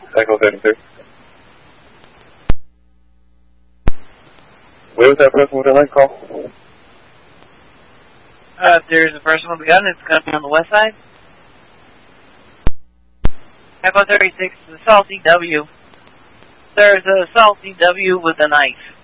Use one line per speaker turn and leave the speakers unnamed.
Echo 32. Where was that person with the light call?
If there's a person with a gun, it's going to be on the west side. Echo 36, assault EW. There's an assault EW with a knife.